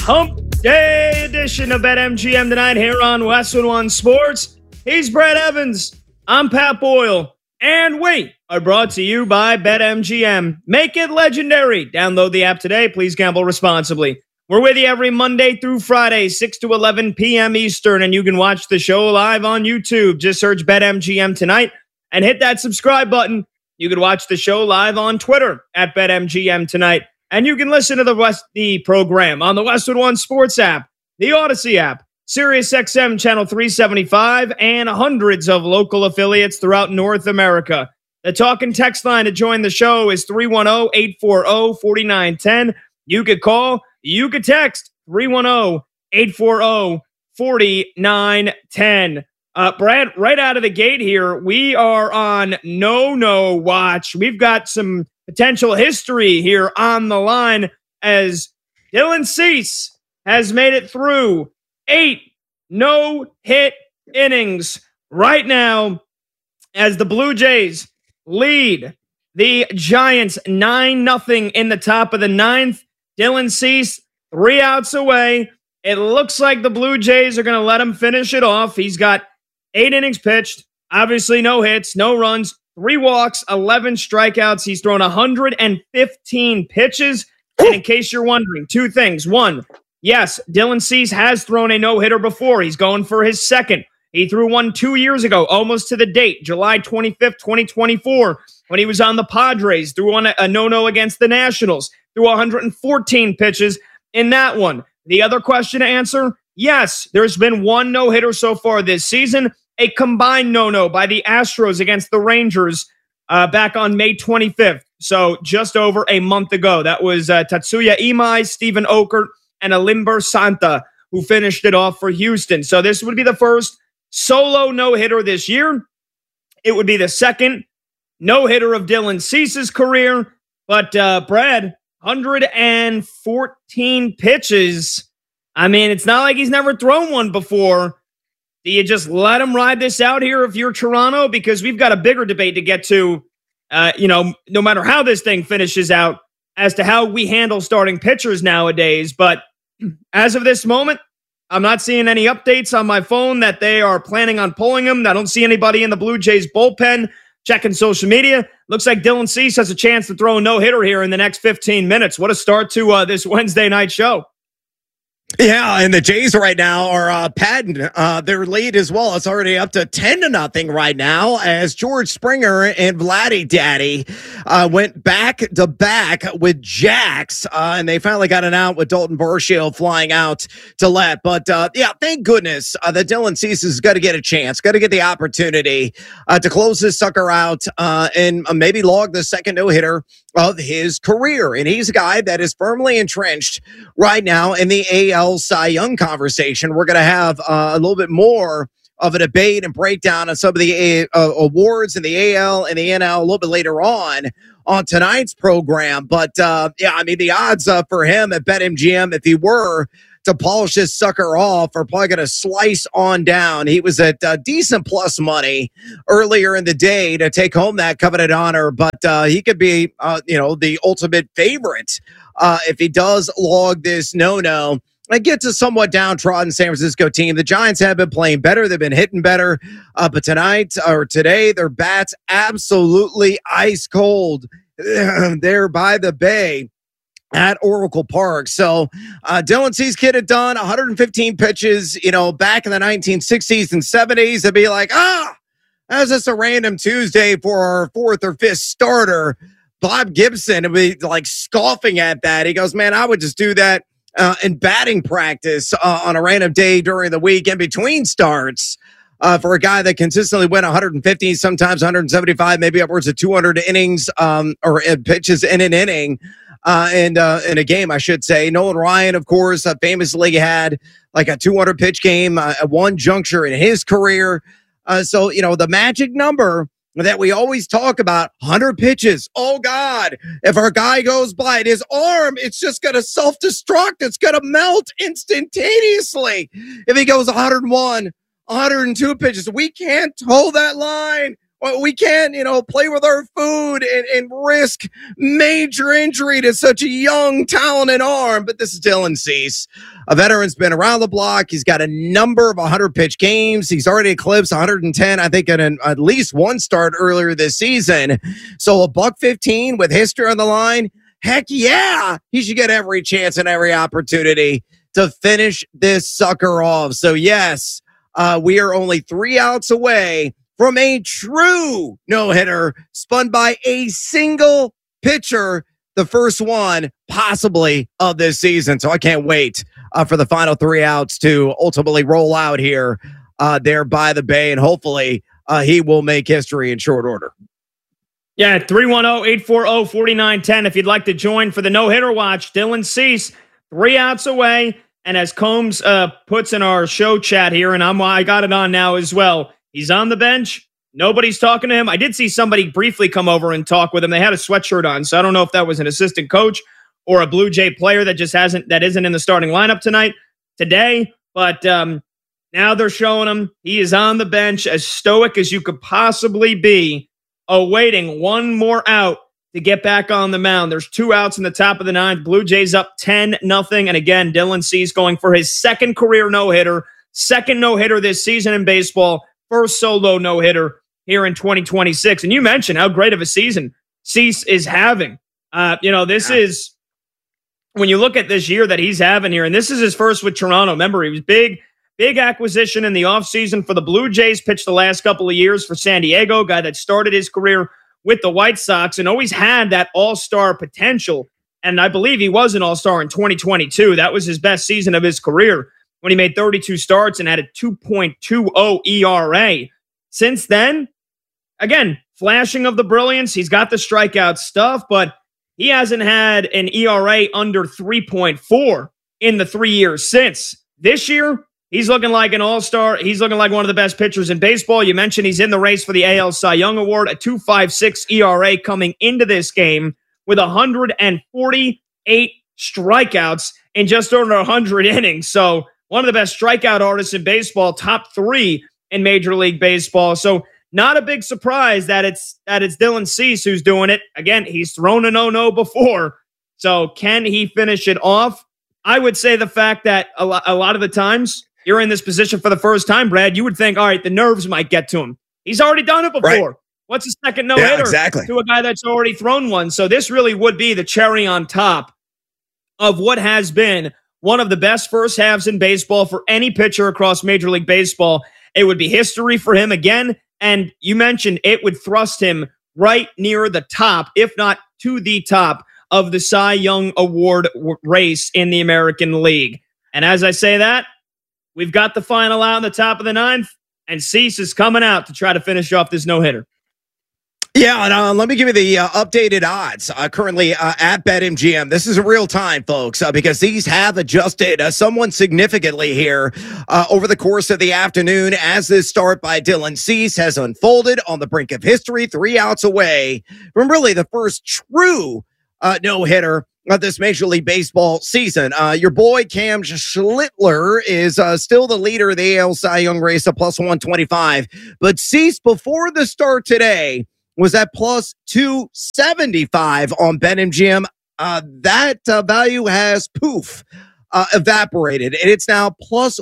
Hump Day edition of BetMGM tonight here on Westwood One Sports. He's Brad Evans. I'm Pat Boyle. And we are brought to you by BetMGM. Make it legendary. Download the app today. Please gamble responsibly. We're with you every Monday through Friday, 6 to 11 p.m. Eastern, and you can watch the show live on YouTube. Just search BetMGM tonight and hit that subscribe button. You can watch the show live on Twitter at BetMGM tonight. And you can listen to the program on the Westwood One Sports app, the Odyssey app, SiriusXM Channel 375, and hundreds of local affiliates throughout North America. The talk and text line to join the show is 310-840-4910. You could call, you could text 310-840-4910. Brad, right out of the gate here, we are on no watch. We've got some potential history here on the line as Dylan Cease has made it through 8 no-hit innings right now as the Blue Jays lead the Giants 9-0 in the top of the 9th. Dylan Cease 3 outs away. It looks like the Blue Jays are going to let him finish it off. He's got 8 innings pitched, obviously no hits, no runs, 3 walks, 11 strikeouts. He's thrown 115 pitches. And in case you're wondering, 2 things. 1, yes, Dylan Cease has thrown a no-hitter before. He's going for his second. He threw one 2 years ago, almost to the date, July 25th, 2024, when he was on the Padres. Threw on a no-no against the Nationals. Threw 114 pitches in that one. The other question to answer, yes, there's been 1 no-hitter so far this season. A combined no-no by the Astros against the Rangers back on May 25th. So just over a month ago. That was Tatsuya Imai, Steven Okert, and Alimber Santa who finished it off for Houston. So this would be the first solo no-hitter this year. It would be the second no-hitter of Dylan Cease's career. But Brad, 114 pitches. I mean, it's not like he's never thrown one before. Do you just let him ride this out here if you're Toronto? Because we've got a bigger debate to get to, no matter how this thing finishes out, as to how we handle starting pitchers nowadays. But as of this moment, I'm not seeing any updates on my phone that they are planning on pulling him. I don't see anybody in the Blue Jays bullpen checking social media. Looks like Dylan Cease has a chance to throw a no-hitter here in the next 15 minutes. What a start to this Wednesday night show. Yeah, and the Jays right now are padding their lead as well. It's already up to 10-0 right now as George Springer and Vladdy Daddy went back to back with jacks, and they finally got an out with Dalton Varsho flying out to left. But yeah, thank goodness that Dylan Cease has got to get a chance, got to get the opportunity to close this sucker out and maybe log the second no-hitter of his career. And he's a guy that is firmly entrenched right now in the AL Cy Young conversation. We're going to have a little bit more of a debate and breakdown on some of the awards in the AL and the NL a little bit later on tonight's program. But yeah, I mean, the odds for him at BetMGM, if he were to polish this sucker off, are probably going to slice on down. He was at decent plus money earlier in the day to take home that coveted honor, but he could be, the ultimate favorite if he does log this no-no. Against a somewhat downtrodden San Francisco team. The Giants have been playing better. They've been hitting better. But today, their bats absolutely ice cold. They're by the bay at Oracle Park. So Dylan Cease get it done. 115 pitches, back in the 1960s and 70s. They'd be like, that's just a random Tuesday for our 4th or 5th starter. Bob Gibson would be like scoffing at that. He goes, man, I would just do that in batting practice on a random day during the week in between starts for a guy that consistently went 150, sometimes 175, maybe upwards of 200 innings or pitches in an inning in a game, I should say. Nolan Ryan, of course, famously had like a 200 pitch game at one juncture in his career. So, the magic number that we always talk about, 100 pitches. Oh, God, if our guy goes by it, his arm, it's just going to self-destruct. It's going to melt instantaneously. If he goes 101, 102 pitches, we can't hold that line. We can't, play with our food and risk major injury to such a young, talented arm. But this is Dylan Cease. A veteran's been around the block. He's got a number of 100-pitch games. He's already eclipsed 110, I think, in at least one start earlier this season. So a $115 with history on the line, heck yeah, he should get every chance and every opportunity to finish this sucker off. So yes, we are only 3 outs away from a true no-hitter spun by a single pitcher, the first one possibly of this season. So I can't wait for the final 3 outs to ultimately roll out here there by the Bay, and hopefully he will make history in short order. Yeah, 310-840-4910 if you'd like to join for the no-hitter watch. Dylan Cease, 3 outs away, and as Combs puts in our show chat here, and I got it on now as well, he's on the bench. Nobody's talking to him. I did see somebody briefly come over and talk with him. They had a sweatshirt on, so I don't know if that was an assistant coach or a Blue Jay player that isn't in the starting lineup today. But now they're showing him he is on the bench, as stoic as you could possibly be, awaiting one more out to get back on the mound. There's 2 outs in the top of the 9th. Blue Jays up 10-0. And again, Dylan Cease going for his second career no-hitter, second no-hitter this season in baseball, first solo no-hitter here in 2026. And you mentioned how great of a season Cease is having. This is, when you look at this year that he's having here, and this is his first with Toronto. Remember, he was big acquisition in the offseason for the Blue Jays, pitched the last couple of years for San Diego, guy that started his career with the White Sox and always had that all-star potential. And I believe he was an all-star in 2022. That was his best season of his career when he made 32 starts and had a 2.20 ERA. Since then, again, flashing of the brilliance. He's got the strikeout stuff, but he hasn't had an ERA under 3.4 in the 3 years since. This year, he's looking like an all-star. He's looking like one of the best pitchers in baseball. You mentioned he's in the race for the AL Cy Young Award, a 2.56 ERA coming into this game with 148 strikeouts in just over 100 innings. So one of the best strikeout artists in baseball, top 3 in Major League Baseball. So not a big surprise that it's Dylan Cease who's doing it. Again, he's thrown a no-no before. So can he finish it off? I would say the fact that a lot of the times you're in this position for the first time, Brad, you would think, all right, the nerves might get to him. He's already done it before. Right. What's a second no-hitter to a guy that's already thrown one? So this really would be the cherry on top of what has been one of the best first halves in baseball for any pitcher across Major League Baseball. It would be history for him again. And you mentioned it would thrust him right near the top, if not to the top, of the Cy Young Award race in the American League. And as I say that, we've got the final out in the top of the 9th, and Cease is coming out to try to finish off this no-hitter. Yeah, and let me give you the updated odds currently at BetMGM. This is real time, folks, because these have adjusted somewhat significantly here over the course of the afternoon as this start by Dylan Cease has unfolded on the brink of history, 3 outs away from really the first true no-hitter of this Major League Baseball season. Your boy Cam Schlittler is still the leader of the AL Cy Young race at plus 125, but Cease before the start today was at plus 275 on BetMGM. That value has evaporated, and it's now plus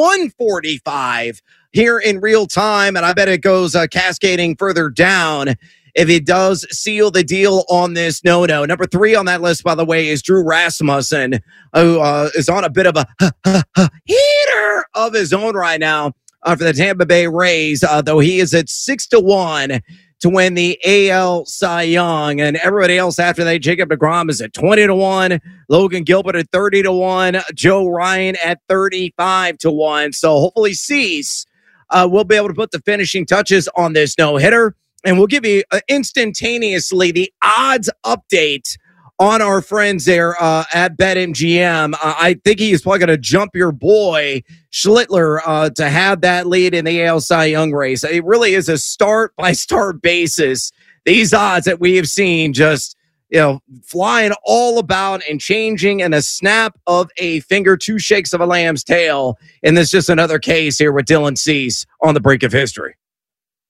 145 here in real time. And I bet it goes cascading further down if it does seal the deal on this no-no. Number 3 on that list, by the way, is Drew Rasmussen, who is on a bit of a heater of his own right now for the Tampa Bay Rays, though he is at 6-1 to win the AL Cy Young. And everybody else after that, Jacob deGrom is at 20-1, Logan Gilbert at 30-1, Joe Ryan at 35-1. So hopefully Cease will be able to put the finishing touches on this no-hitter. And we'll give you instantaneously the odds update on our friends there at BetMGM. I think he is probably going to jump your boy Schlittler to have that lead in the AL Cy Young race. It really is a start-by-start basis. These odds that we have seen just, flying all about and changing in a snap of a finger, 2 shakes of a lamb's tail. And this is just another case here with Dylan Cease on the brink of history.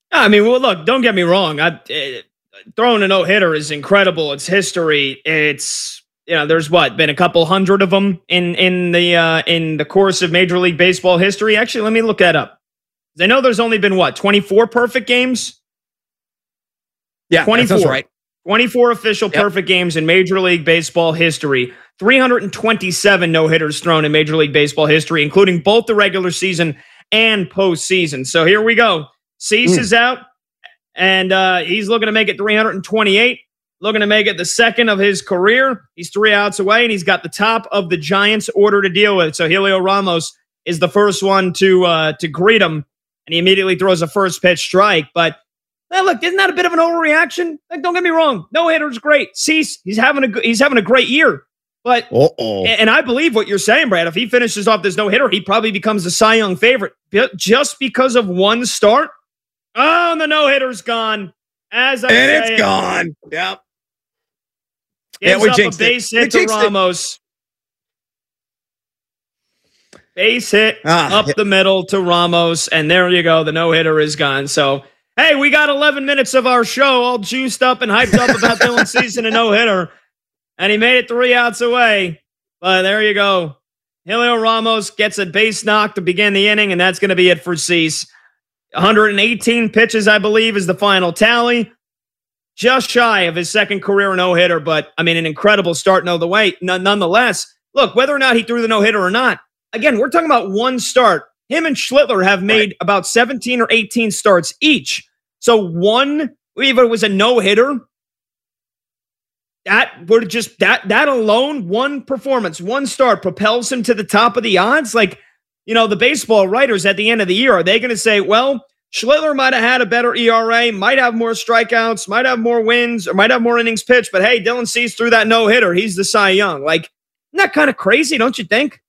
I mean, well, look, don't get me wrong. Throwing a no-hitter is incredible. It's history. It's, there's been a couple hundred of them in the course of Major League Baseball history. Actually, let me look that up. I know there's only been 24 perfect games? Yeah, 24. That's right. 24 official perfect games in Major League Baseball history. 327 no-hitters thrown in Major League Baseball history, including both the regular season and postseason. So here we go. Cease is out, and he's looking to make it 328, looking to make it the second of his career. He's 3 outs away, and he's got the top of the Giants order to deal with. So Helio Ramos is the first one to greet him, and he immediately throws a first pitch strike. But look, isn't that a bit of an overreaction? Like, don't get me wrong, no-hitter's great. Cease, he's having a great year. But and I believe what you're saying, Brad. If he finishes off this no-hitter, he probably becomes the Cy Young favorite just because of one start. Oh, the no-hitter's gone. It's gone. Yep. Gives up a base hit to Ramos. Base hit up the middle to Ramos, and there you go. The no-hitter is gone. So, hey, we got 11 minutes of our show all juiced up and hyped up about Dylan Cease and a no-hitter, and he made it 3 outs away. But there you go. Helio Ramos gets a base knock to begin the inning, and that's going to be it for Cease. 118 pitches, I believe, is the final tally. Just shy of his second career no-hitter, but, I mean, an incredible start nonetheless. Look, whether or not he threw the no-hitter or not, again, we're talking about one start. Him and Schlittler have made about 17 or 18 starts each. So even if it was a no-hitter, that would just, that alone, one performance, one start propels him to the top of the odds. Like, the baseball writers at the end of the year, are they going to say, well, Schlittler might have had a better ERA, might have more strikeouts, might have more wins, or might have more innings pitched, but hey, Dylan Cease threw that no-hitter. He's the Cy Young. Like, isn't that kind of crazy, don't you think?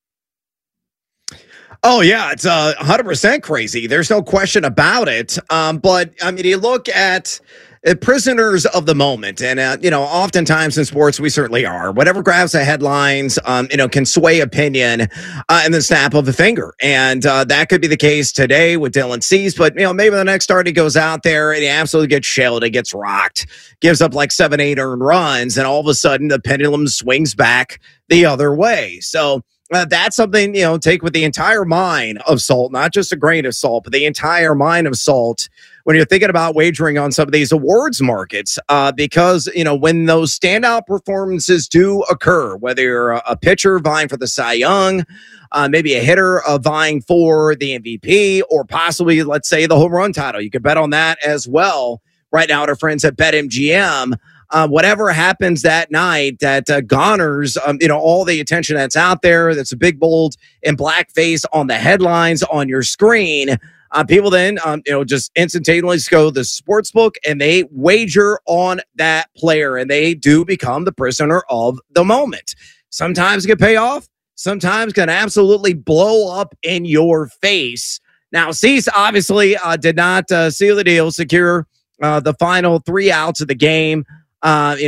Oh, yeah, it's 100% crazy. There's no question about it. But, I mean, you look at prisoners of the moment, and, oftentimes in sports, we certainly are. Whatever grabs the headlines, can sway opinion in the snap of a finger. And that could be the case today with Dylan Cease, but, maybe the next start he goes out there and he absolutely gets shelled, he gets rocked, gives up like 7-8 earned runs, and all of a sudden the pendulum swings back the other way. So, that's something, take with the entire mine of salt, not just a grain of salt, but the entire mine of salt when you're thinking about wagering on some of these awards markets, because, when those standout performances do occur, whether you're a pitcher vying for the Cy Young, maybe a hitter vying for the MVP, or possibly, let's say, the home run title, you could bet on that as well right now at our friends at BetMGM. Whatever happens that night that garners, all the attention that's out there, that's a big, bold, and blackface on the headlines on your screen. People then, just instantaneously go to the sports book and they wager on that player, and they do become the prisoner of the moment. Sometimes it can pay off. Sometimes can absolutely blow up in your face. Now, Cease obviously did not seal the deal, secure the final 3 outs of the game. As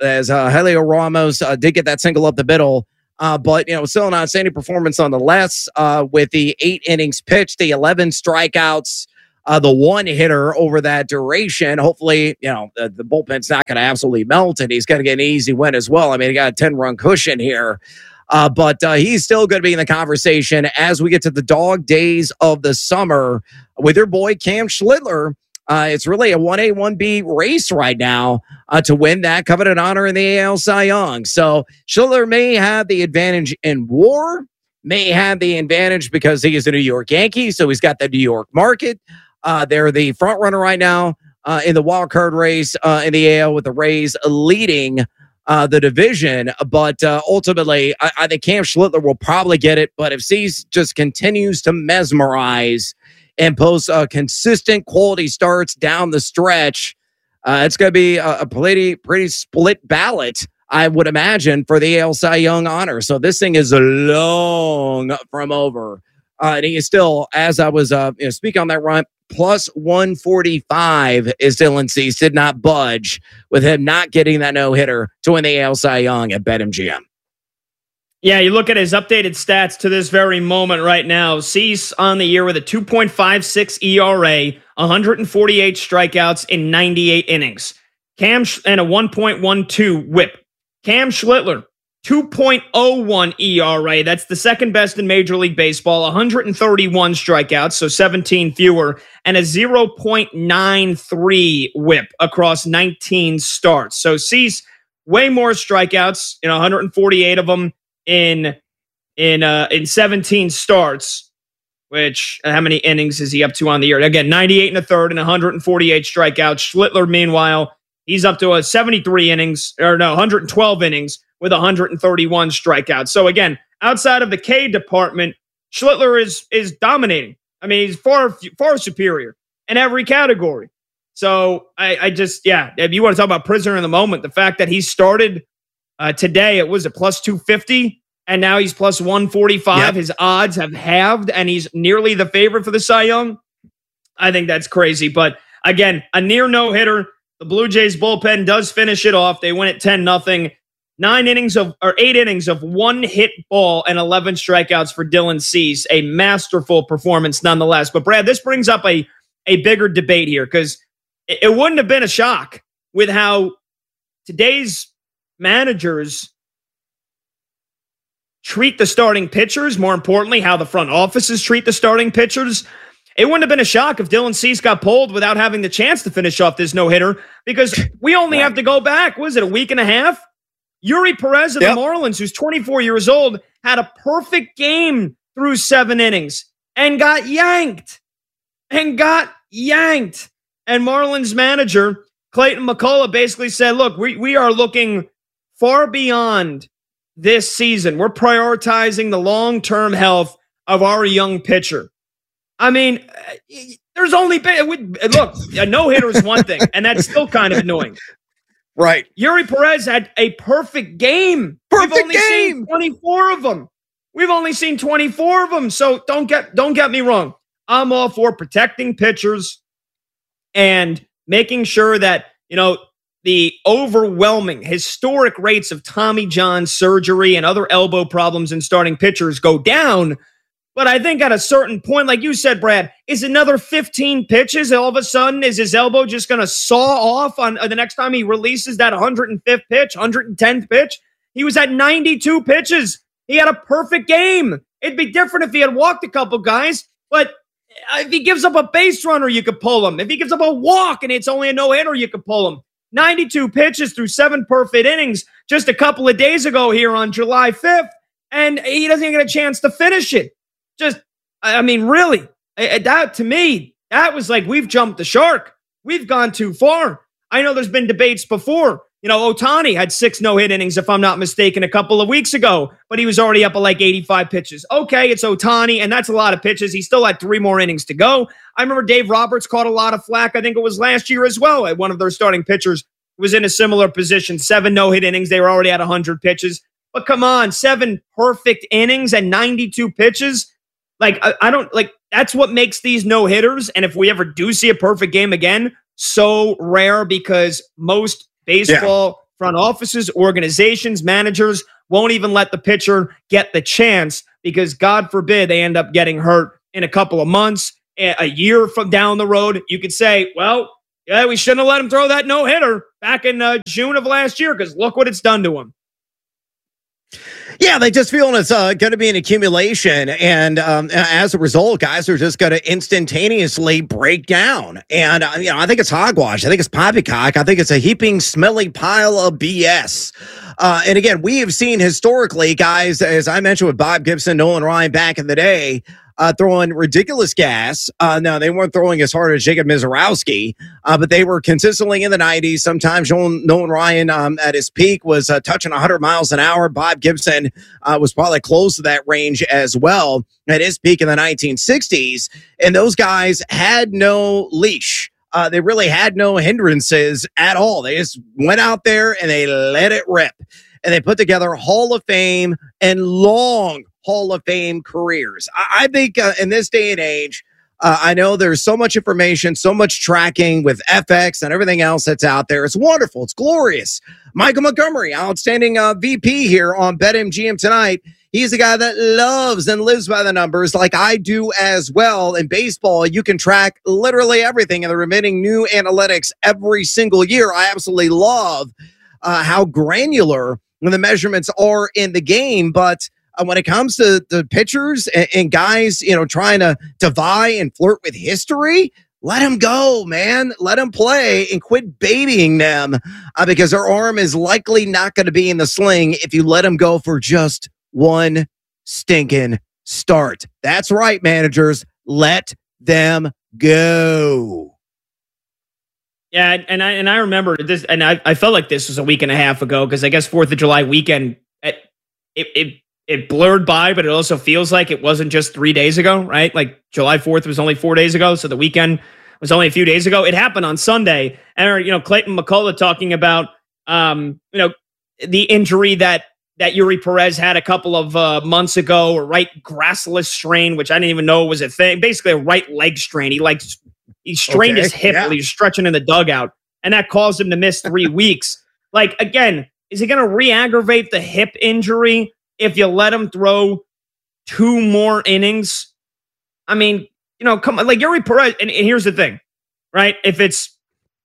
Helio Ramos did get that single up the middle, but still an outstanding performance nonetheless, with the 8 innings pitched, the 11 strikeouts, the 1 hitter over that duration. Hopefully, the bullpen's not going to absolutely melt, and he's going to get an easy win as well. I mean, he got a 10-run cushion here, but he's still going to be in the conversation as we get to the dog days of the summer with your boy Cam Schlittler. It's really a 1A, 1B race right now to win that coveted honor in the AL Cy Young. So Schlittler may have the advantage in WAR, may have the advantage because he is a New York Yankee, so he's got the New York market. They're the front runner right now in the wild card race in the AL, with the Rays leading the division. But ultimately, I think Cam Schlittler will probably get it. But if Cease just continues to mesmerize and post consistent quality starts down the stretch, it's going to be a pretty split ballot, I would imagine, for the AL Cy Young honor. So this thing is long from over. And he is still, as I was speaking on that run, plus 145 is Dylan Cease. Did not budge with him not getting that no-hitter to win the AL Cy Young at BetMGM. Yeah, you look at his updated stats to this very moment right now. Cease on the year with a 2.56 ERA, 148 strikeouts in 98 innings. And a 1.12 whip. Cam Schlittler, 2.01 ERA. That's the second best in Major League Baseball. 131 strikeouts, so 17 fewer, and a 0.93 whip across 19 starts. So Cease, way more strikeouts, 148 of them in 17 starts, which how many innings is he up to on the year? Again, 98 and a third and 148 strikeouts. Schlittler, meanwhile, he's up to a 112 innings with 131 strikeouts. So again, outside of the K department, Schlittler is dominating. I mean, he's far superior in every category. So I just, if you want to talk about prisoner in the moment, the fact that he started today, it was a plus 250, and now he's plus 145. Yep. His odds have halved, and he's nearly the favorite for the Cy Young. I think that's crazy. But again, a near no-hitter. The Blue Jays bullpen does finish it off. They win at 10-0. 8 innings of one hit ball and 11 strikeouts for Dylan Cease. A masterful performance nonetheless. But Brad, this brings up a bigger debate here, because it wouldn't have been a shock with how today's managers treat the starting pitchers. More importantly, how the front offices treat the starting pitchers. It wouldn't have been a shock if Dylan Cease got pulled without having the chance to finish off this no-hitter, because we only have to go back, was it a week and a half? Yuri Perez of the Marlins, who's 24 years old, had a perfect game through 7 innings and got yanked. And Marlins manager Clayton McCullough basically said, look, we are looking far beyond this season. We're prioritizing the long-term health of our young pitcher. I mean, there's only been, look, a no-hitter is one thing, and that's still kind of annoying. Right. Yuri Perez had a perfect game. We've only seen 24 of them. So don't get me wrong. I'm all for protecting pitchers and making sure that, the overwhelming historic rates of Tommy John surgery and other elbow problems in starting pitchers go down. But I think at a certain point, like you said, Brad, is another 15 pitches. All of a sudden, is his elbow just going to saw off on the next time he releases that 105th pitch, 110th pitch? He was at 92 pitches. He had a perfect game. It'd be different if he had walked a couple guys, but if he gives up a base runner, you could pull him. If he gives up a walk and it's only a no-hitter, you could pull him. 92 pitches through 7 perfect innings just a couple of days ago here on July 5th, and he doesn't even get a chance to finish it. Really, that to me, that was like, we've jumped the shark. We've gone too far. I know there's been debates before. Ohtani had 6 no-hit innings, if I'm not mistaken, a couple of weeks ago, but he was already up at like 85 pitches. Okay, it's Ohtani, and that's a lot of pitches. He still had 3 more innings to go. I remember Dave Roberts caught a lot of flack. I think it was last year as well. One of their starting pitchers was in a similar position. 7 no-hit innings. They were already at 100 pitches. But come on, 7 perfect innings and 92 pitches. Like, I don't like, that's what makes these no-hitters. And if we ever do see a perfect game again, so rare, because most baseball front offices, organizations, managers won't even let the pitcher get the chance, because God forbid they end up getting hurt in a couple of months, a year from down the road. You could say, well, yeah, we shouldn't have let him throw that no-hitter back in June of last year, because look what it's done to him. Yeah, they just feel it's going to be an accumulation. And as a result, guys are just going to instantaneously break down. And, I think it's hogwash. I think it's poppycock. I think it's a heaping, smelly pile of BS. And again, we have seen historically, guys, as I mentioned with Bob Gibson, Nolan Ryan back in the day, throwing ridiculous gas. Now, they weren't throwing as hard as Jacob Mizorowski, but they were consistently in the 90s. Sometimes Nolan Ryan at his peak was touching 100 miles an hour. Bob Gibson was probably close to that range as well at his peak in the 1960s. And those guys had no leash. They really had no hindrances at all. They just went out there and they let it rip. And they put together Hall of Fame and long Hall of Fame careers. I think in this day and age, I know there's so much information, so much tracking with FX and everything else that's out there. It's wonderful. It's glorious. Michael Montgomery, outstanding VP here on BetMGM tonight. He's a guy that loves and lives by the numbers like I do as well. In baseball, you can track literally everything in the remaining new analytics every single year. I absolutely love how granular the measurements are in the game. But when it comes to the pitchers and guys, trying to vie and flirt with history, let them go, man. Let them play and quit babying them because their arm is likely not going to be in the sling if you let them go for just one stinking start. That's right, managers. Let them go. Yeah, and I remember this, and I felt like this was a week and a half ago because I guess 4th of July weekend, it blurred by, but it also feels like it wasn't just 3 days ago, right? Like July 4th was only 4 days ago, so the weekend was only a few days ago. It happened on Sunday, and Clayton McCullough talking about the injury that Yuri Perez had a couple of months ago, a right gracilis strain, which I didn't even know was a thing. Basically, a right leg strain. He strained his hip while he was stretching in the dugout, and that caused him to miss 3 weeks. Like, again, is he going to re-aggravate the hip injury if you let him throw 2 more innings? I mean, come on, like Yuri Perez. And here's the thing, right? If it's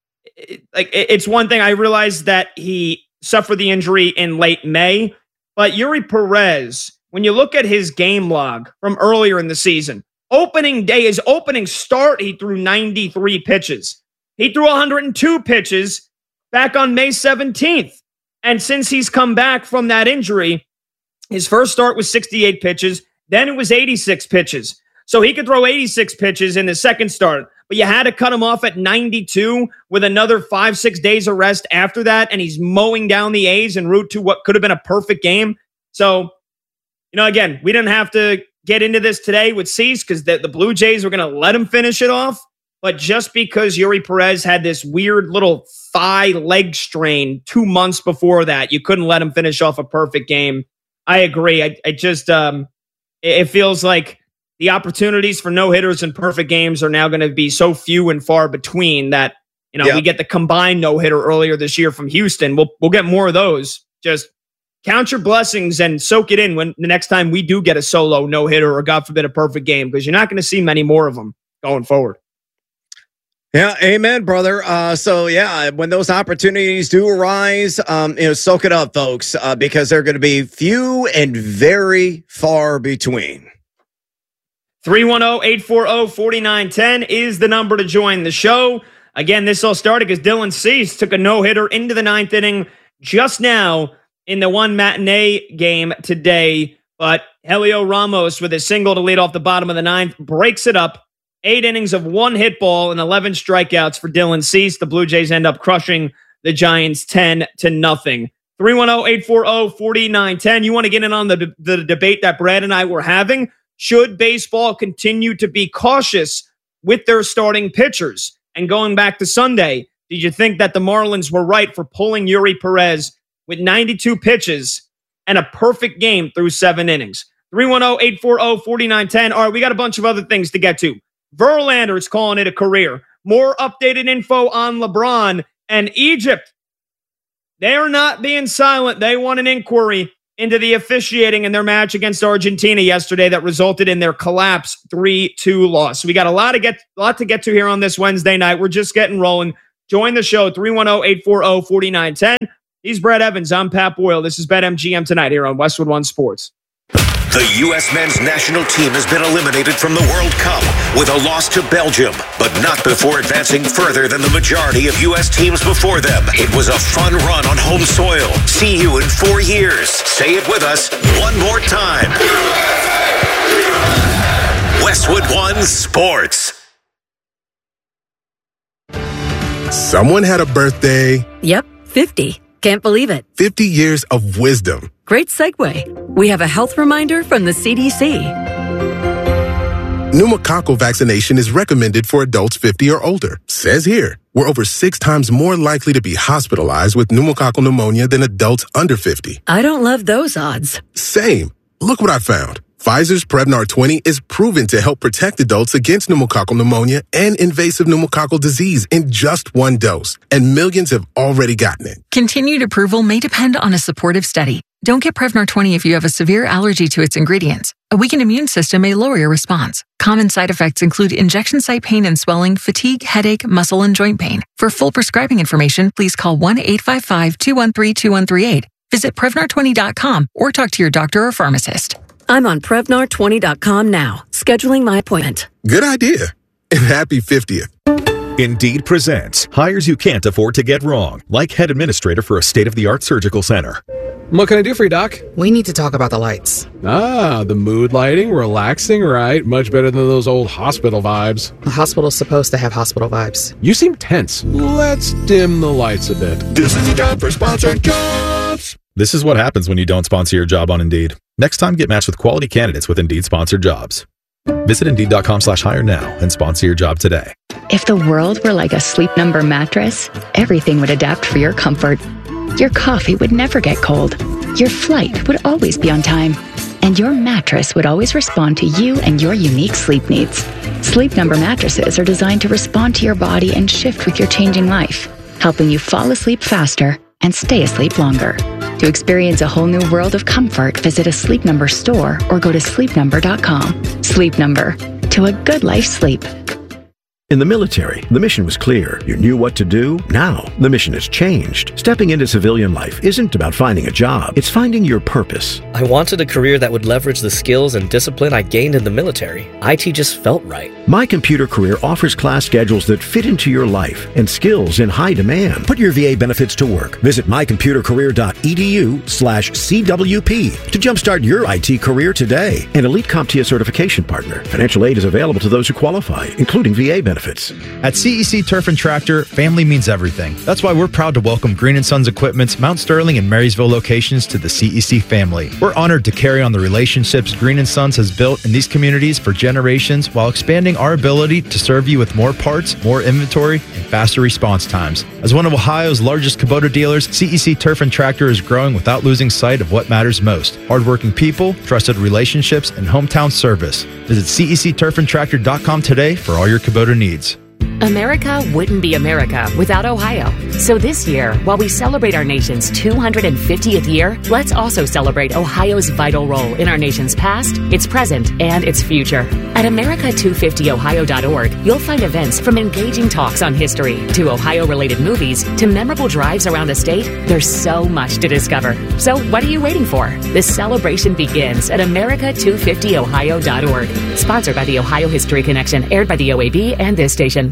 one thing. I realize that he suffered the injury in late May, but Yuri Perez, when you look at his game log from earlier in the season, opening day, his opening start, he threw 93 pitches. He threw 102 pitches back on May 17th. And since he's come back from that injury, his first start was 68 pitches. Then it was 86 pitches. So he could throw 86 pitches in the second start, but you had to cut him off at 92 with another 5-6 days of rest after that. And he's mowing down the A's en route to what could have been a perfect game. So, again, we didn't have to get into this today with Cease because the Blue Jays were going to let him finish it off. But just because Yuri Perez had this weird little thigh leg strain 2 months before that, you couldn't let him finish off a perfect game. I agree. I just, it feels like the opportunities for no-hitters and perfect games are now going to be so few and far between that, we get the combined no-hitter earlier this year from Houston. We'll get more of those. Just count your blessings and soak it in when the next time we do get a solo no-hitter or, God forbid, a perfect game, because you're not going to see many more of them going forward. Yeah, amen, brother. When those opportunities do arise, soak it up, folks, because they're going to be few and very far between. 310-840-4910 is the number to join the show. Again, this all started because Dylan Cease took a no-hitter into the 9th inning just now in the one matinee game today. But Helio Ramos, with a single to lead off the bottom of the 9th, breaks it up. 8 innings of 1 hit ball and 11 strikeouts for Dylan Cease. The Blue Jays end up crushing the Giants 10-0. 310-840-4910. You want to get in on the debate that Brad and I were having? Should baseball continue to be cautious with their starting pitchers? And going back to Sunday, did you think that the Marlins were right for pulling Yuri Perez with 92 pitches and a perfect game through 7 innings? 310-840-4910. All right, we got a bunch of other things to get to. Verlander's calling it a career. More updated info on LeBron and Egypt. They're not being silent. They want an inquiry into the officiating in their match against Argentina yesterday that resulted in their collapse 3-2 loss. So we got a lot to get to here on this Wednesday night. We're just getting rolling. Join the show, 310-840-4910. He's Brett Evans. I'm Pat Boyle. This is BetMGM tonight here on Westwood One Sports. The U.S. men's national team has been eliminated from the World Cup with a loss to Belgium, but not before advancing further than the majority of U.S. teams before them. It was a fun run on home soil. See you in 4 years. Say it with us one more time. Westwood One Sports. Someone had a birthday. Yep, 50. Can't believe it. 50 years of wisdom. Great segue. We have a health reminder from the CDC. Pneumococcal vaccination is recommended for adults 50 or older. Says here, we're over 6 times more likely to be hospitalized with pneumococcal pneumonia than adults under 50. I don't love those odds. Same. Look what I found. Pfizer's Prevnar 20 is proven to help protect adults against pneumococcal pneumonia and invasive pneumococcal disease in just 1 dose. And millions have already gotten it. Continued approval may depend on a supportive study. Don't get Prevnar 20 if you have a severe allergy to its ingredients. A weakened immune system may lower your response. Common side effects include injection site pain and swelling, fatigue, headache, muscle, and joint pain. For full prescribing information, please call 1-855-213-2138. Visit Prevnar20.com or talk to your doctor or pharmacist. I'm on Prevnar20.com now, scheduling my appointment. Good idea. And happy 50th. Indeed presents hires you can't afford to get wrong, like head administrator for a state-of-the-art surgical center. What can I do for you, Doc? We need to talk about the lights. Ah, the mood lighting, relaxing, right? Much better than those old hospital vibes. The hospital's supposed to have hospital vibes. You seem tense. Let's dim the lights a bit. This is the time for sponsored jobs. This is what happens when you don't sponsor your job on Indeed. Next time, get matched with quality candidates with Indeed-sponsored jobs. Visit Indeed.com/hire now and sponsor your job today. If the world were like a Sleep Number mattress, everything would adapt for your comfort. Your coffee would never get cold. Your flight would always be on time. And your mattress would always respond to you and your unique sleep needs. Sleep Number mattresses are designed to respond to your body and shift with your changing life, helping you fall asleep faster and stay asleep longer. To experience a whole new world of comfort, visit a Sleep Number store or go to sleepnumber.com. Sleep Number. To a good life sleep. In the military, the mission was clear. You knew what to do. Now, the mission has changed. Stepping into civilian life isn't about finding a job. It's finding your purpose. I wanted a career that would leverage the skills and discipline I gained in the military. IT just felt right. My Computer Career offers class schedules that fit into your life and skills in high demand. Put your VA benefits to work. Visit mycomputercareer.edu/CWP to jumpstart your IT career today. An elite CompTIA certification partner. Financial aid is available to those who qualify, including VA benefits. At CEC Turf and Tractor, family means everything. That's why we're proud to welcome Green & Sons Equipment's Mount Sterling and Marysville locations to the CEC family. We're honored to carry on the relationships Green & Sons has built in these communities for generations while expanding our ability to serve you with more parts, more inventory, and faster response times. As one of Ohio's largest Kubota dealers, CEC Turf and Tractor is growing without losing sight of what matters most. Hardworking people, trusted relationships, and hometown service. Visit CECTurfandTractor.com today for all your Kubota needs. America wouldn't be America without Ohio. So this year, while we celebrate our nation's 250th year, let's also celebrate Ohio's vital role in our nation's past, its present, and its future. At America250ohio.org, you'll find events from engaging talks on history to Ohio-related movies to memorable drives around the state. There's so much to discover. So what are you waiting for? This celebration begins at America250ohio.org. Sponsored by the Ohio History Connection, aired by the OAB and this station.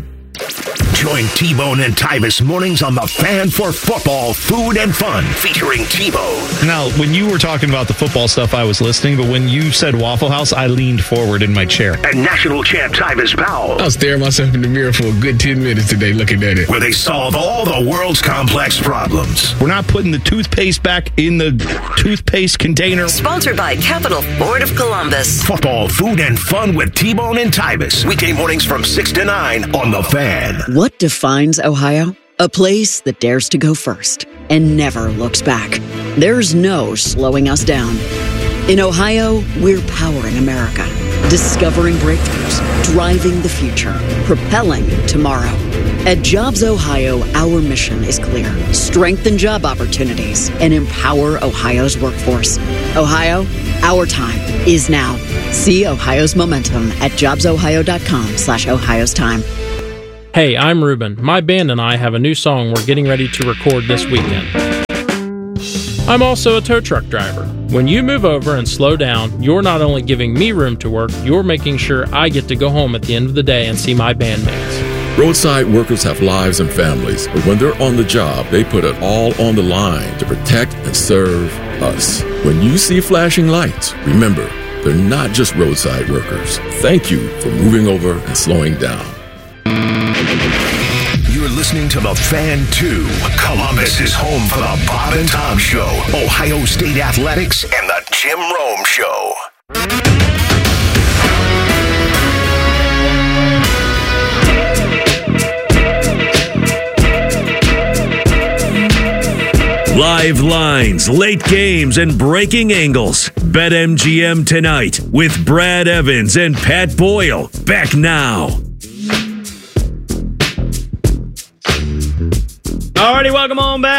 Join T-Bone and Tyvis mornings on The Fan for football, food, and fun, featuring T-Bone. Now, when you were talking about the football stuff, I was listening, but when you said Waffle House, I leaned forward in my chair. And national champ Tyvis Powell. I was staring myself in the mirror for a good 10 minutes today looking at it. Where they solve all the world's complex problems. We're not putting the toothpaste back in the toothpaste container. Sponsored by Capital Ford of Columbus. Football, food, and fun with T-Bone and Tyvis. Weekday mornings from 6 to 9 on The Fan. What defines Ohio? A place that dares to go first and never looks back. There's no slowing us down. In Ohio, we're powering America, discovering breakthroughs, driving the future, propelling tomorrow. At Jobs Ohio, our mission is clear. Strengthen job opportunities and empower Ohio's workforce. Ohio, our time is now. See Ohio's momentum at jobsohio.com/Ohio's time. Hey, I'm Ruben. My band and I have a new song we're getting ready to record this weekend. I'm also a tow truck driver. When you move over and slow down, you're not only giving me room to work, you're making sure I get to go home at the end of the day and see my bandmates. Roadside workers have lives and families, but when they're on the job, they put it all on the line to protect and serve us. When you see flashing lights, remember, they're not just roadside workers. Thank you for moving over and slowing down. You're listening to The Fan 2. Columbus is home for the Bob and Tom Show, Ohio State Athletics, and the Jim Rome Show. Live lines, late games, and breaking angles. BetMGM tonight with Brad Evans and Pat Boyle. Back now. Alrighty, welcome on back.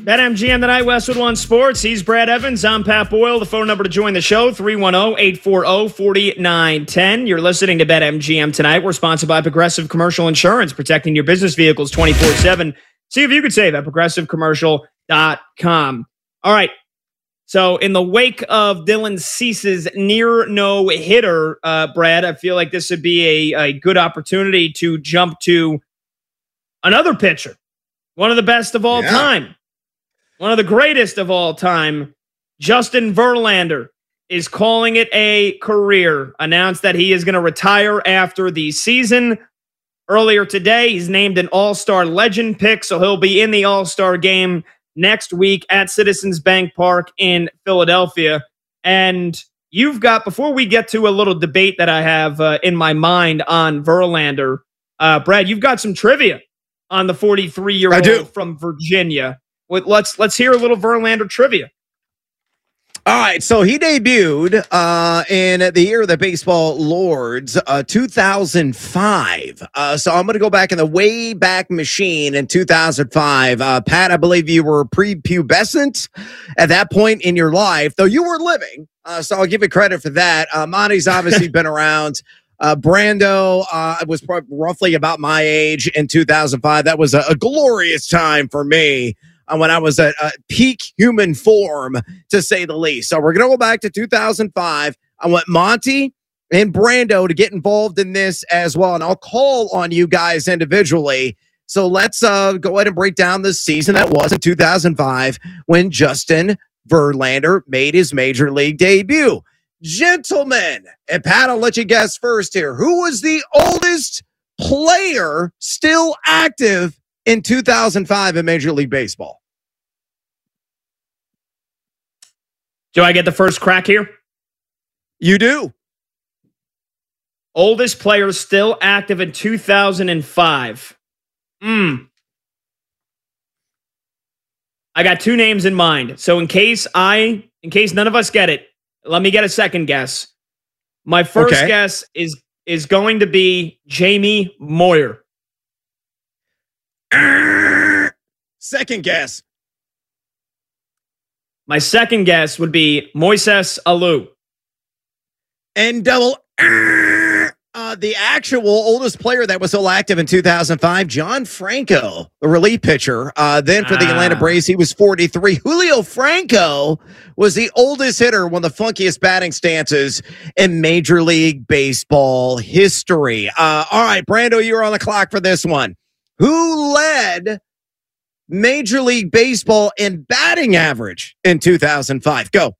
BetMGM tonight, Westwood One Sports. He's Brad Evans. I'm Pat Boyle. The phone number to join the show, 310-840-4910. You're listening to BetMGM tonight. We're sponsored by Progressive Commercial Insurance, protecting your business vehicles 24/7. See if you could save at progressivecommercial.com. All right. So in the wake of Dylan Cease's near no-hitter, Brad, I feel like this would be a good opportunity to jump to another pitcher. One of the best of all time. One of the greatest of all time. Justin Verlander is calling it a career. Announced that he is going to retire after the season. Earlier today, he's named an All-Star Legend pick, so he'll be in the All-Star game next week at Citizens Bank Park in Philadelphia. And you've got, before we get to a little debate that I have in my mind on Verlander, Brad, you've got some trivia on the 43-year-old from Virginia. Let's hear a little Verlander trivia. All right, so he debuted in the year of the baseball lords, 2005. So I'm going to go back in the way back machine in 2005. Pat, I believe you were prepubescent at that point in your life, though you were living. So I'll give you credit for that. Monty's obviously been around. Brando was roughly about my age in 2005. That was a glorious time for me. When I was at peak human form, to say the least. So we're going to go back to 2005. I want Monty and Brando to get involved in this as well. And I'll call on you guys individually. So let's go ahead and break down the season that was in 2005 when Justin Verlander made his major league debut. Gentlemen, and Pat, I'll let you guess first here. Who was the oldest player still active in 2005 in Major League Baseball? Do I get the first crack here? You do. Oldest player still active in 2005. I got two names in mind. So in case none of us get it, let me get a second guess. My first guess is going to be Jamie Moyer. Second guess. My second guess would be Moises Alou. And double. The actual oldest player that was still active in 2005, John Franco, the relief pitcher. Then for the Atlanta Braves, he was 43. Julio Franco was the oldest hitter, one of the funkiest batting stances in Major League Baseball history. All right, Brando, you're on the clock for this one. Who led Major League Baseball in batting average in 2005? Go.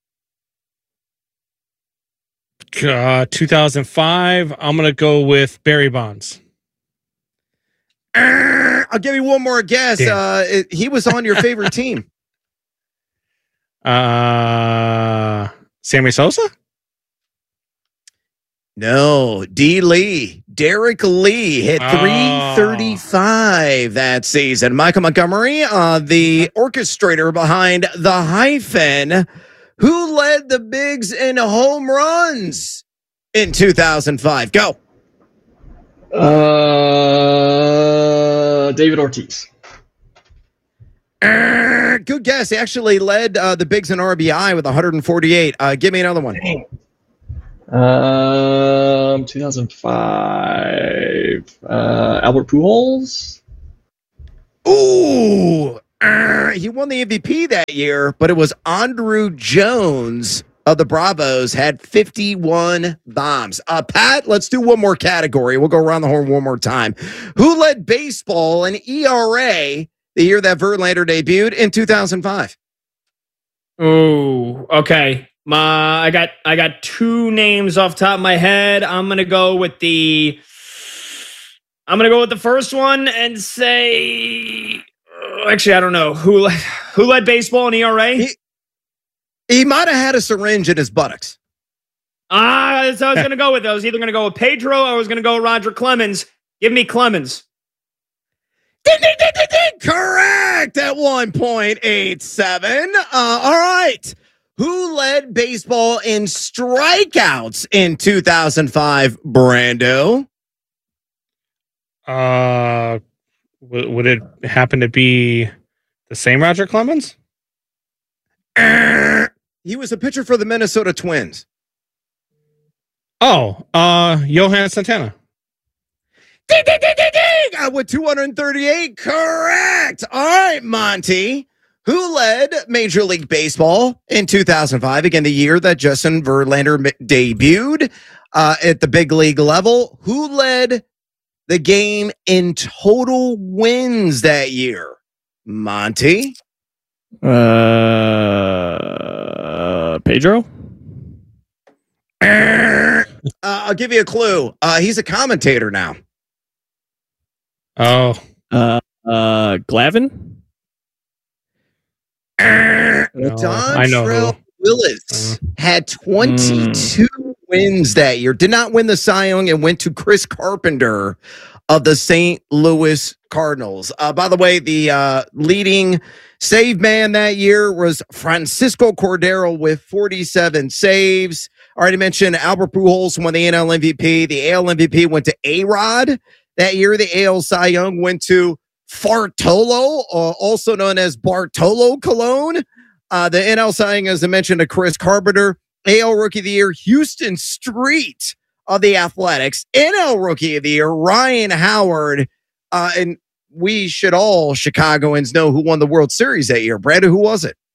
2005. I'm going to go with Barry Bonds. I'll give you one more guess. He was on your favorite team. Sammy Sosa? No, D. Lee. Derek Lee hit 335 that season. Michael Montgomery, the orchestrator behind the hyphen, who led the Bigs in home runs in 2005? Go. David Ortiz. Good guess. He actually led the Bigs in RBI with 148. Give me another one. 2005. Albert Pujols. Ooh. He won the MVP that year, but it was Andruw Jones of the Bravos had 51 bombs. Pat, let's do one more category. We'll go around the horn one more time. Who led baseball in ERA the year that Verlander debuted in 2005? Oh, okay. I got two names off the top of my head. I'm gonna go with the first one and say. Actually, I don't know who led baseball in ERA. He might have had a syringe in his buttocks. That's what I was going to go with. I was either going to go with Pedro or I was going to go with Roger Clemens. Give me Clemens. Ding, ding, ding, ding, ding. Correct at 1.87. All right. Who led baseball in strikeouts in 2005, Brando? Would it happen to be The same Roger Clemens? He was a pitcher for the Minnesota Twins. Oh, Johan Santana. Ding, ding, ding, ding, ding! With 238, correct. All right, Monty. Who led Major League Baseball in 2005? Again, the year that Justin Verlander debuted at the big league level. Who led the game in total wins that year? Monty? Pedro? I'll give you a clue. He's a commentator now. Oh. Glavin? Dontrell Willis had 22 wins that year. Did not win the Cy Young and went to Chris Carpenter of the St. Louis Cardinals. By the way, the leading save man that year was Francisco Cordero with 47 saves. Already mentioned Albert Pujols won the NL MVP. The AL MVP went to A-Rod that year. The AL Cy Young went to Fartolo, also known as Bartolo Colon. The NL Cy Young, as I mentioned, to Chris Carpenter. AL Rookie of the Year, Houston Street of the Athletics. NL Rookie of the Year, Ryan Howard. And we should all Chicagoans know who won the World Series that year. Brad, who was it?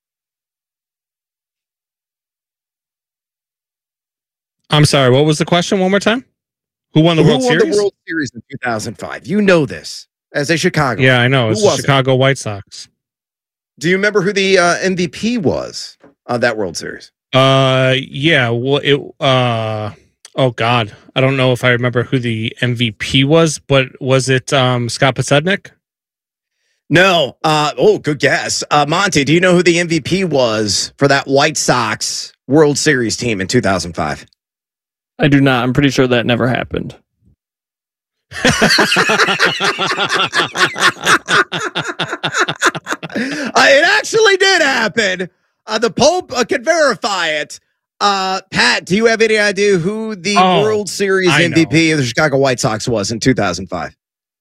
I'm sorry, what was the question one more time? Who won the World Series? Who won the World Series in 2005? You know this as a Chicago. Yeah, I know. It's the Chicago White Sox. Do you remember who the MVP was of that World Series? Yeah. Well, oh God, I don't know if I remember who the MVP was, but was it Scott Podsednik? No. Oh, good guess. Monty, do you know who the MVP was for that White Sox World Series team in 2005? I do not. I'm pretty sure that never happened. It actually did happen. The Pope could verify it. Pat, do you have any idea who the World Series MVP of the Chicago White Sox was in 2005?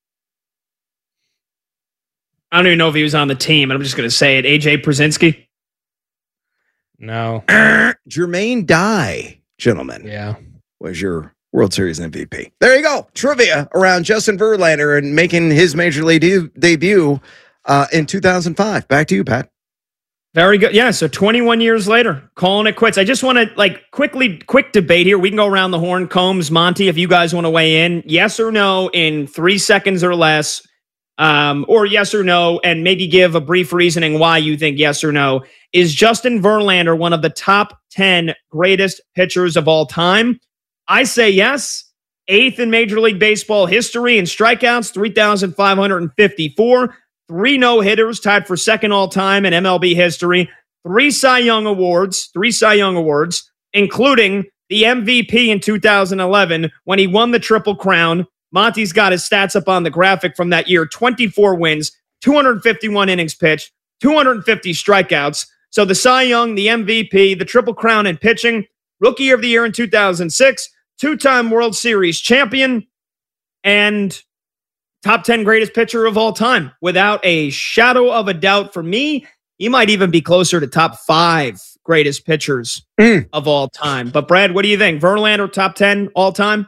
I don't even know if he was on the team, and I'm just going to say it. AJ Przinsky? No. Jermaine Dye, gentlemen. Yeah. Was your World Series MVP. There you go. Trivia around Justin Verlander and making his major league debut in 2005. Back to you, Pat. Very good. Yeah, so 21 years later, calling it quits. I just want to, quick debate here. We can go around the horn. Combs, Monty, if you guys want to weigh in. Yes or no in 3 seconds or less, or yes or no, and maybe give a brief reasoning why you think yes or no. Is Justin Verlander one of the top 10 greatest pitchers of all time? I say yes. 8th in Major League Baseball history in strikeouts, 3,554. 3 no-hitters, tied for second all-time in MLB history. 3 Cy Young Awards, including the MVP in 2011 when he won the Triple Crown. Monty's got his stats up on the graphic from that year. 24 wins, 251 innings pitched, 250 strikeouts. So the Cy Young, the MVP, the Triple Crown in pitching, Rookie of the Year in 2006, 2-time World Series champion, and top 10 greatest pitcher of all time. Without a shadow of a doubt for me, he might even be closer to top 5 greatest pitchers of all time. But Brad, what do you think? Verlander, top 10 all time?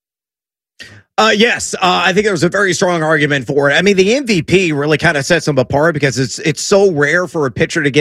Yes, I think there was a very strong argument for it. I mean, the MVP really kind of sets him apart because it's so rare for a pitcher to get